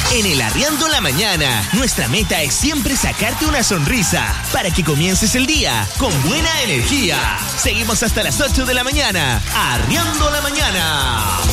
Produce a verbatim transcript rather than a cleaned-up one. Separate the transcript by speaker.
Speaker 1: En el Arriando la Mañana, nuestra meta es siempre sacarte una sonrisa para que comiences el día con buena energía. Seguimos hasta las ocho de la mañana. Arriando la Mañana.